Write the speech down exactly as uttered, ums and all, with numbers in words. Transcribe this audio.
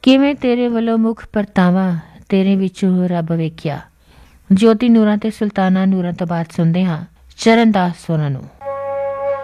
ਕਿਵੇਂ ਤੇਰੇ ਵੱਲੋਂ ਮੁੱਖ ਪਰਤਾਵਾਂ ਤੇਰੇ ਵਿੱਚੋਂ ਰੱਬ ਵੇਖਿਆ। ਜੋਤੀ ਨੂਰਾਂ ਤੇ ਸੁਲਤਾਨਾ ਨੂਰਾਂ ਤੋਂ ਬਾਅਦ ਸੁਣਦੇ ਹਾਂ ਚਰਨਦਾਸ ਸੋਨਾ ਨੂੰ।